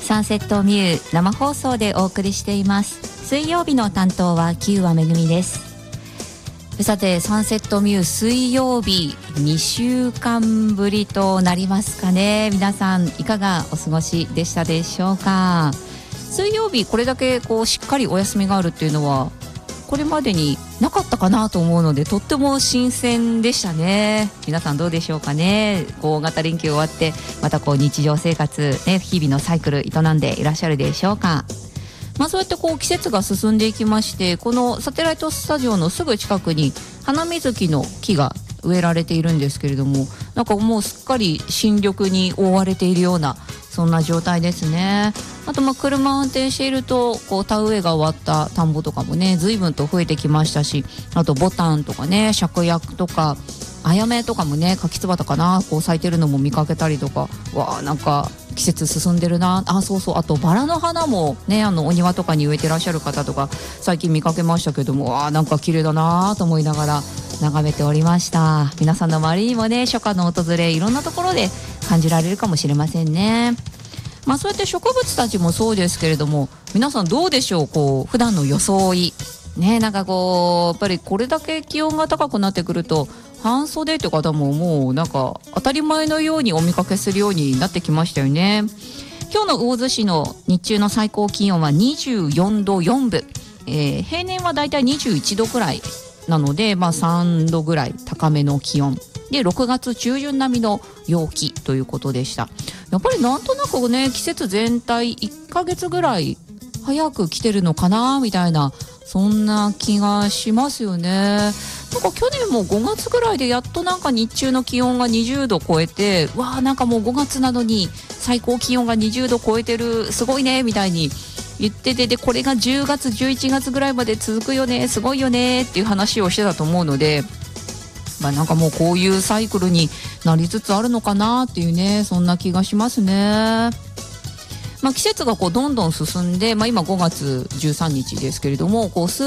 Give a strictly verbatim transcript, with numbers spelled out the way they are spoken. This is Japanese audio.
サンセットミュー生放送でお送りしています。水曜日の担当は木和めぐみです。さてサンセットミュー水曜日にしゅうかんぶりとなりますかね。皆さんいかがお過ごしでしたでしょうか。水曜日これだけこうしっかりお休みがあるっていうのはこれまでになかったかなと思うので、とっても新鮮でしたね。皆さんどうでしょうかね。こう大型連休終わってまたこう日常生活、ね、日々のサイクル営んでいらっしゃるでしょうか。まあ、そうやってこう季節が進んでいきまして、このサテライトスタジオのすぐ近くにハナミズキの木が植えられているんですけれども、なんかもうすっかり新緑に覆われているようなそんな状態ですね。あとまあ車を運転しているとこう田植えが終わった田んぼとかもね随分と増えてきましたし、あとボタンとかね芍薬とかあやめとかもね柿つばたかなこう咲いてるのも見かけたりとか、わあなんか季節進んでるなあ。そうそう、あとバラの花もねあのお庭とかに植えてらっしゃる方とか最近見かけましたけども、わあなんか綺麗だなと思いながら眺めておりました。皆さんの周りにもね初夏の訪れいろんなところで感じられるかもしれませんね。まあそうやって植物たちもそうですけれども、皆さんどうでしょう。こう普段の装いね、なんかこうやっぱりこれだけ気温が高くなってくると半袖って方ももうなんか当たり前のようにお見かけするようになってきましたよね。今日の魚津市の日中の最高気温はにじゅうよんどよんぶ、えー、平年はだいたいにじゅういちどくらいなので、まあ、さんどぐらい高めの気温でろくがつ中旬並みの陽気ということでした。やっぱりなんとなくね季節全体いっかげつぐらい早く来てるのかなみたいなそんな気がしますよね。なんか去年もごがつぐらいでやっとなんか日中の気温がにじゅうど超えて、わあなんかもうごがつなのに最高気温がにじゅうど超えてるすごいねみたいに言ってて、でこれがじゅうがつじゅういちがつぐらいまで続くよねすごいよねっていう話をしてたと思うので、まあ、なんかもうこういうサイクルになりつつあるのかなっていうねそんな気がしますね。まあ、季節がこうどんどん進んで、まあ、今ごがつじゅうさんにちですけれどもこう